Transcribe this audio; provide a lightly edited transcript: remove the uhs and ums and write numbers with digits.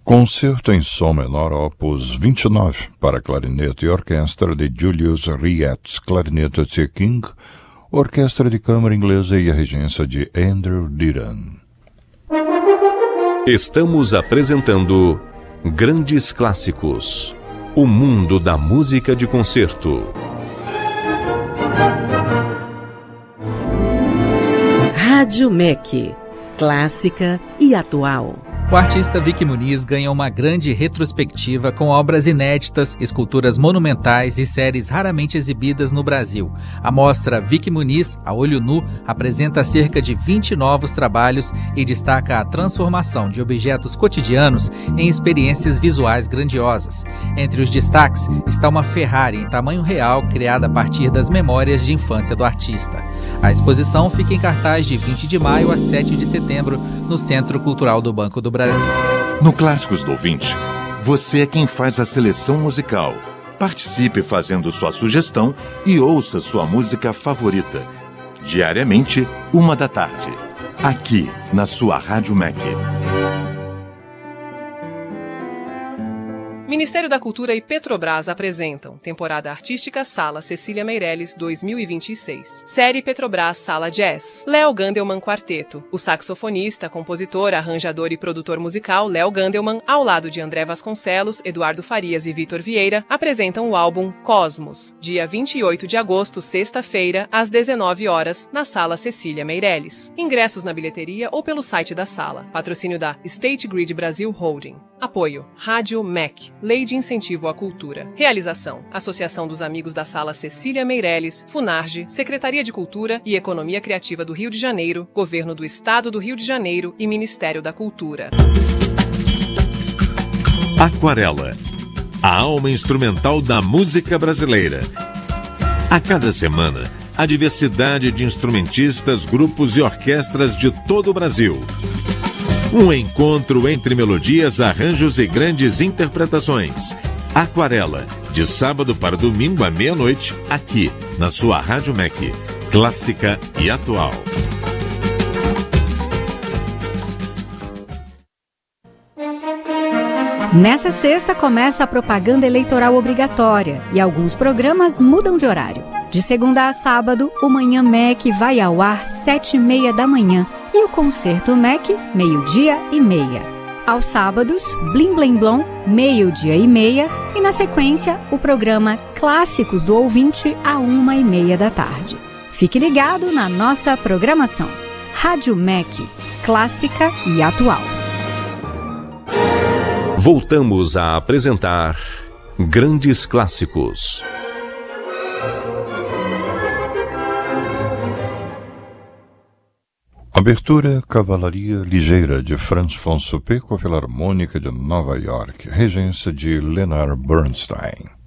Concerto em Sol menor, opus 29, para clarinete e orquestra de Julius Rietz, clarinete de King, orquestra de câmara inglesa e a regência de Andrew Deaton. Estamos apresentando Grandes Clássicos, o mundo da música de concerto. Rádio MEC, clássica e atual. O artista Vicky Muniz ganha uma grande retrospectiva com obras inéditas, esculturas monumentais e séries raramente exibidas no Brasil. A mostra Vicky Muniz, a olho nu, apresenta cerca de 20 novos trabalhos e destaca a transformação de objetos cotidianos em experiências visuais grandiosas. Entre os destaques está uma Ferrari em tamanho real criada a partir das memórias de infância do artista. A exposição fica em cartaz de 20 de maio a 7 de setembro no Centro Cultural do Banco do Brasil. No Clássicos do Ouvinte, você é quem faz a seleção musical. Participe fazendo sua sugestão e ouça sua música favorita. Diariamente, 13h, aqui na sua Rádio MEC. Ministério da Cultura e Petrobras apresentam temporada artística Sala Cecília Meirelles 2026. Série Petrobras Sala Jazz. Léo Gandelman Quarteto. O saxofonista, compositor, arranjador e produtor musical Léo Gandelman, ao lado de André Vasconcelos, Eduardo Farias e Vitor Vieira, apresentam o álbum Cosmos, dia 28 de agosto, sexta-feira, às 19 horas, na Sala Cecília Meirelles. Ingressos na bilheteria ou pelo site da sala. Patrocínio da State Grid Brasil Holding. Apoio Rádio MEC, Lei de Incentivo à Cultura. Realização: Associação dos Amigos da Sala Cecília Meirelles, Funarge, Secretaria de Cultura e Economia Criativa do Rio de Janeiro, Governo do Estado do Rio de Janeiro e Ministério da Cultura. Aquarela, a alma instrumental da música brasileira. A cada semana, a diversidade de instrumentistas, grupos e orquestras de todo o Brasil. Um encontro entre melodias, arranjos e grandes interpretações. Aquarela, de sábado para domingo à meia-noite, aqui na sua Rádio MEC, clássica e atual. Nessa sexta começa a propaganda eleitoral obrigatória e alguns programas mudam de horário. De segunda a sábado, o Manhã MEC vai ao ar 7h30 da manhã e o Concerto MEC, 12h30. Aos sábados, Blim Blim Blom, 12h30 e na sequência, o programa Clássicos do Ouvinte, à 1h30 da tarde. Fique ligado na nossa programação. Rádio MEC, clássica e atual. Voltamos a apresentar Grandes Clássicos. Abertura Cavalaria Ligeira, de Franz von Suppé, com a Filarmônica de Nova York, regência de Leonard Bernstein.